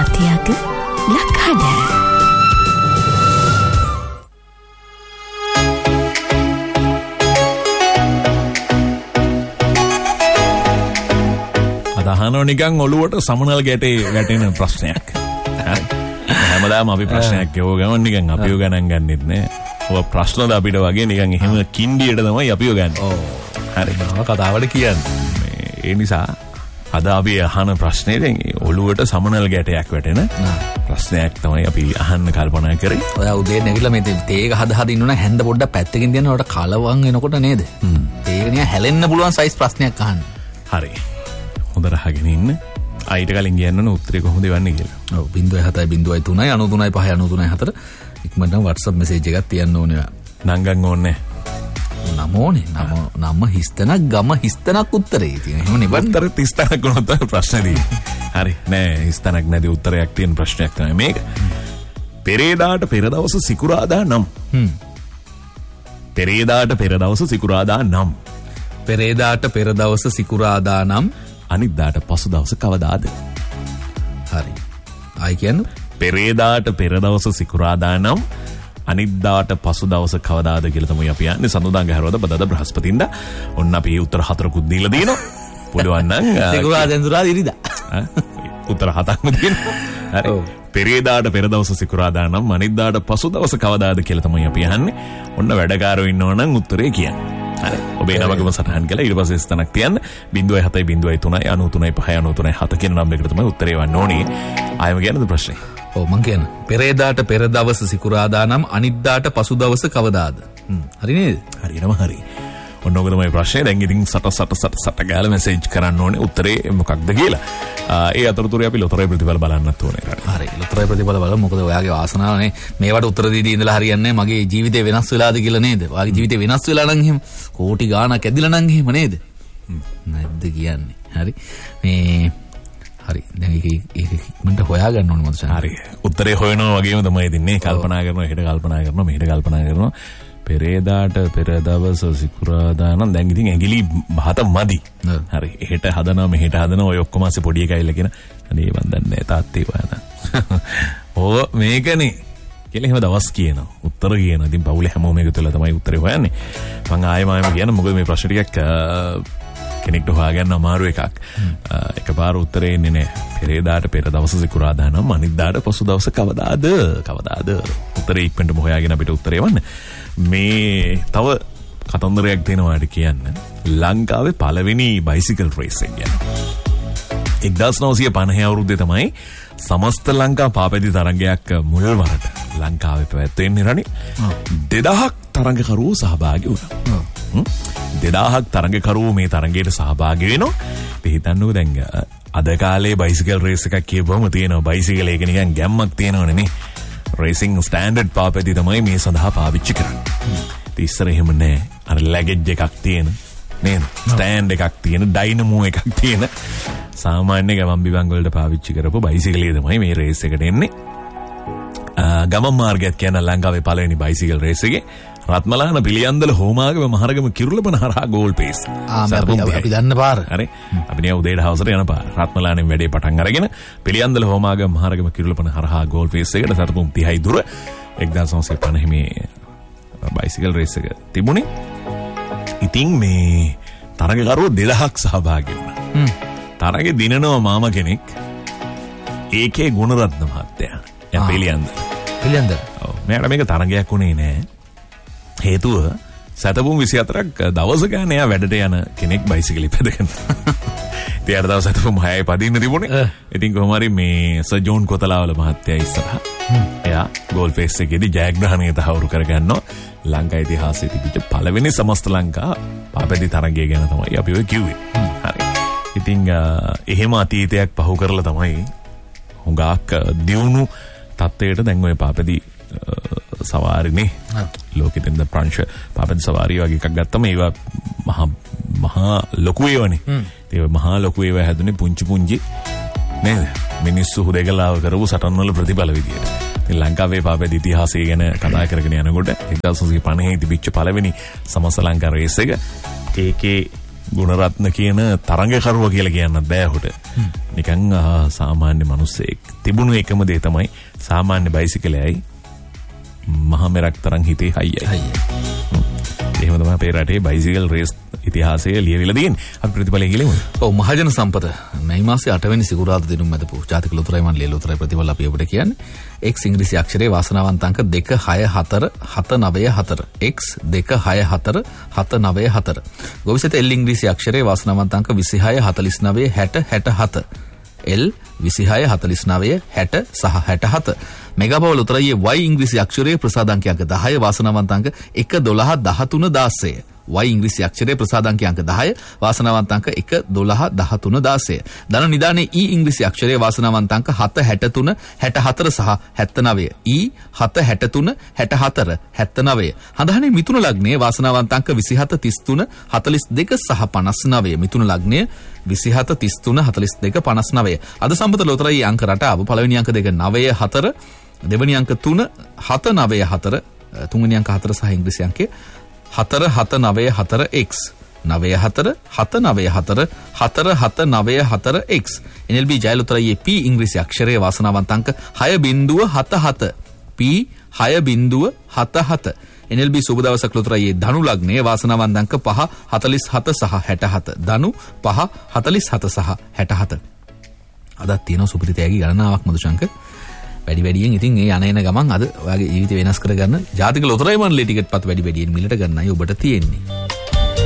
සතියක ලක්හඩ අදහනෝ නිකන් ඔළුවට සමනල් ගැටේ වැටෙන ප්‍රශ්නයක්. හරි. හැමදාම අපි ප්‍රශ්නයක් යෝ ගමන් නිකන් අපිව ගණන් ගන්නෙත් නෑ. ඔය ප්‍රශ්නද අපිට වගේ නිකන් එහෙම කින්ඩියට තමයි අපිව ගන්න. හරි. කතාවට කියන්නේ. ඒ නිසා අද අපි අහන ප්‍රශ්නේ ඔළුවට සමනල් ගැටයක් වැටෙන ප්‍රශ්නයක් තමයි අපි අහන්න කල්පනා කරේ. ඔයා උදේ නැගිටලා මේ තේක හද ඉන්නුනා හැන්ද පොඩ්ඩක් පැත්තකින් තියන්න උඩට කලවම් එනකොට නේද? තේක නිකන් හැලෙන්න පුළුවන් සයිස් ප්‍රශ්නයක් අහන්න. හරි. හොඳට අහගෙන ඉන්න. ආයිට කලින් කියන්න උත්තරේ කොහොමද වෙන්නේ කියලා. ඔව් 07 03 93 5 93 4 ඉක්මනට WhatsApp message එකක් තියන්න ඕනේ. නංගන් ඕනේ. නම ඕනේ. නම හිස්තනක් ගම හිස්තනක් උත්තරේ තියෙන. එහෙම නෙවෙයි. උත්තර 30ක් වුණොත් ප්‍රශ්නේදී. හරි නෑ හිස්තනක් නැති උත්තරයක් තියෙන ප්‍රශ්නයක් තමයි මේක. පෙරේදාට පෙර දවස සිකුරාදා නම්. පෙරේදාට පෙර දවස සිකුරාදා නම්. පෙරේදාට පෙර දවස සිකුරාදා නම් අනිද්දාට පසු දවස කවදාද? හරි. ආයි කියන්නේ පෙරේදාට පෙර දවස සිකුරාදා නම් අනිද්දාට පසු දවස කවදාද කියලා තමයි අපි යන්නේ. සඳුදා ගහරවද බදද බ්‍රහස්පතින්දා. ඔන්න අපි උත්තර 4කුත් දීලා දිනවා. පුළුවන් නම් සිකුරාදා ඉඳලා ඉරිදා. උත්තර 7ක්ම දෙනවා. හරි. පෙරේදාට පෙර දවස සිකුරාදා නම් අනිද්දාට පසු දවස කවදාද කියලා තමයි අපි අහන්නේ. ඔන්න වැඩකාරයෝ ඉන්නව නම් උත්තරේ කියන්න. හරි. ඔබේ නමකම සටහන් කළා ඊට පස්සේ ස්ථානක් තියන්න 07 03 93 5 93 7 කියන නම්බර එකට තමයි උත්තරේ වන්න ඕනේ. ආයෙම කියන්නද ප්‍රශ්නේ? ඔව් මං කියන්න. පෙරේදාට පෙර දවස සිකුරාදා නම් අනිද්දාට පසු දවස කවදාද? හරි නේද? හරියටම හරි. ඔන්න ඔක තමයි ප්‍රශ්නේ. දැන් ඉතින් සට ගාලා මැසේජ් කරන්න ඕනේ උත්තරේ මොකක්ද කියලා. ඒ අතරතුරේ අපි ලොතරැයි ප්‍රතිඵල බලන්නත් ඕනේ. හරි. ලොතරැයි ප්‍රතිඵල බලමු. මොකද ඔයාගේ වාසනාවනේ මේවට උත්තර දීදී ඉඳලා හරියන්නේ මගේ ජීවිතේ වෙනස් වෙලාද කියලා නේද? ඔයාගේ ජීවිතේ වෙනස් වෙලා නම් එහෙම කෝටි ගාණක් ඇදිලා නම් එහෙම නේද? නැද්ද කියන්නේ. හරි. මේ හරි. දැන් ඒක මන්ට හොයාගන්න ඕනේ මොකද? හරි. උත්තරේ හොයනවා වගේම තමයි දෙන්නේ. කල්පනා කරනවා, හෙට කල්පනා කරනවා, මෙහෙට කල්පනා කරනවා. පෙරේදාට පෙර දවස සිකුරාදා නම් දැන් ඉතින් ඇඟිලි බහත මදි. හරි. එහෙට හදනවා, මෙහෙට හදනවා. ඔය ඔක්කොම ASCII පොඩි එකයිලා කියන. අනේ මන් දන්නේ තාත්තේ ඔයාලා. ඕ මේකනේ. කියලා එහෙම දවස් කියනවා. උත්තර කියනවා. ඉතින් පවුලේ හැමෝම එකතුලා තමයි උත්තරේ හොයන්නේ. මං ආයෙම කියන මොකද මේ ප්‍රශ්න ටිකක් කෙනෙක්ට හොයාගන්න අමාරු එකක්. එකපාර උත්තරේ එන්නේ නැහැ. පෙරේදාට පෙර දවස සිකුරාදා නම් අනිද්දාට පසු දවස කවදාද? උත්තරේ ඉක්මනටම හොයාගෙන අපිට උත්තරේ එවන්න. මේ තව කතන්දරයක් දෙනවාට කියන්න. ලංකාවේ පළවෙනි බයිසිකල් රේස් එක ගැන. 1950 අවුරුද්දේ තමයි සමස්ත ලංකා පාපැදි තරගයක් මුල් වරට ලංකාවේ පැවැත්වෙන්නේ රණි. 2000ක් තරගකරුවෝ සහභාගී වුණා. 2000ක් තරගකරුවෝ මේ තරගයට සහභාගී වෙනවා. අපි හිතන්නකෝ දැන් අද කාලේ බයිසිකල් රේස් එකක් කියවම තියෙනවා. බයිසිකල් එක නිකන් ගැම්මක් තියෙනවනේ නේ. රේසිං ස්ටෑන්ඩඩ් පාපැදි තමයි මේ සඳහා පාවිච්චි කරන්නේ. ඉතින් එහෙම නෑ. අර ලැගේජ් එකක් තියෙන නේද? ස්ටෑන්ඩ් එකක් තියෙන, ඩයිනමෝ එකක් තියෙන සාමාන්‍ය ගමන් බිමන් වලට පාවිච්චි කරපු බයිසිකලේ තමයි මේ රේස් එකට එන්නේ. ගමන් මාර්ගයක් කියන ලංකාවේ පළවෙනි බයිසිකල් රේස් එකේ රත්මලාන පිළියන්දල හෝමාගම මහරගම කිරුළපන හරහා ගෝල් පේස්. අපි දන්න පාර. හරි. අපි නේ උදේට හවසට යන පාර. රත්මලානෙන් වැඩේ පටන් අරගෙන පිළියන්දල හෝමාගම මහරගම කිරුළපන හරහා ගෝල් පේස් එකට සතපුම් 30යි දුර 1950 මේ බයිසිකල් රේස් එක තිබුණේ. ඉතින් මේ තරගකරුවෝ 2000ක් සහභාගී වුණා. තරගේ දිනනවා මාම කෙනෙක්. ඒකේ ගුණරත්න මහත්තයා. එයා පිළියන්දල. ඔව්. මෙයාට මේක තරගයක් උනේ නෑ. හේතුව සතපුම් 24ක් දවස ගන්න එයා වැඩට යන කෙනෙක් බයිසිකලෙ පැදගෙන. ඉතින් අර දවස් සතපුම් 6යි පදින්න තිබුණේ. ඉතින් කොහොම හරි මේ සර් ජෝන් කොතලාවල මහත්තයා ඉස්සරහා. එයා ගෝල් ෆේස් එකේදී ජයග්‍රහණය තහවුරු කරගන්නවා. ලංකා ඉතිහාසයේ තිබිච්ච පළවෙනි සමස්ත ලංකා පාපැදි තරගය ගැන තමයි අපි ඔය කිව්වේ. හරි. ඉතින් එහෙම අතීතයක් පහු කරලා තමයි හුඟක් දියුණු තත්ත්වයට දැන් ඔය පාපැදි සවාරිනේ ලෝකෙින් ද ප්‍රංශ පාපැදි සවාරිය වගේ එකක් ගත්තම ඒවා මහා ලොකු ඒවානේ. ඒ මහා ලොකු ඒවා හැදුනේ පුංචි නේද? මිනිස්සු හුදෙකලාව කරපු සටන් වල ප්‍රතිඵල විදියට. ඉතින් ලංකාවේ පාපැදි ඉතිහාසය ගැන කතා කරගෙන යනකොට 1950 තිබිච්ච පළවෙනි සමස්ත ලංකා රේස් එක ඒකේ ගුණරත්න කියන තරඟකරුවා කියලා කියන්න බෑ ඔහුට. නිකන් සාමාන්‍ය මිනිස්සෙක්. තිබුණු එකම දේ තමයි සාමාන්‍ය බයිසිකලයයි මහා මෙරක් තරම් හිතේ හයියයි. එහෙම තමයි අපේ රටේ බයිසිකල් රේස් ඉතිහාසය ලියවිලා තියෙන්නේ. අපි ප්‍රතිඵලය කියලමු. ඔව් මහජන සම්පත මේ මාසේ 8 වෙනි සිකුරාදා දිනුම් මැදපු ජාතික ලොතරැයි මණ්ඩලයේ ලොතරැයි ප්‍රතිඵල අපි ඔබට කියන්නේ X ඉංග්‍රීසි අක්ෂරයේ වාසනාවන්ත අංක 264 794 X 264 794 ගොවිසත L ඉංග්‍රීසි අක්ෂරයේ වාසනාවන්ත අංක 26 49 60 67 L 26 49 60 සහ 67 මෙගාබව ලොතරැයි Y ඉංග්‍රීසි අක්ෂරයේ ප්‍රසාදාංක අංක 10 වාසනාවන්ත අංක 1 12 13 16 Y ඉංග්‍රීසි අක්ෂරයේ ප්‍රසාදාංක අංක 10 වාසනාවන්ත අංක 1 12 13 16 ධන නිදානේ E ඉංග්‍රීසි අක්ෂරයේ වාසනාවන්ත අංක 7 63 64 සහ 79 E 7 63 64 79 හඳහනේ මිථුන ලග්නයේ වාසනාවන්ත අංක 27 33 42 සහ 59 මිථුන ලග්නයේ 27 33 42 59 අද සම්පත ලොතරැයි අංක රටාව පළවෙනි අංක 2 9 4 දෙවෙනි අංක 3 7 9 4 තුන්වෙනි අංක 4 සහ ඉංග්‍රීසි අංකය 4 7 9 4 X 9 4 7 9 4 4 7 9 4 X NLB ජයලොතරැයි P ඉංග්‍රීසි අක්ෂරයේ වාසනාවන්ත අංක 6.77 P 6.77 NLB සුබ දවසක් ලොතරැයි ධනු ලග්නයේ වාසනාවන්ත අංක 5 47 සහ 67 ධනු 5 47 සහ 67 අදත් තියෙන සුපිරිතයගේ ගණනාවක් මදුශංක වැඩි වැඩියෙන් ඉතින් ඒ යන ගමන් අද ඔයාගේ ජීවිතය වෙනස් කරගන්න ජාතික ලොතරැයි මණ්ඩලයේ ටිකට් පත් වැඩි වැඩියෙන් මිලට ගන්නයි ඔබට තියෙන්නේ.